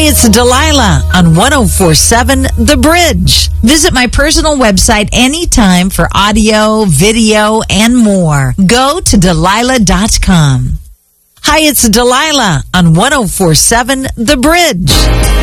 Hi, it's Delilah on 104.7 The Bridge. Visit my personal website anytime for audio, video, and more. Go to Delilah.com. Hi, it's Delilah on 104.7 The Bridge.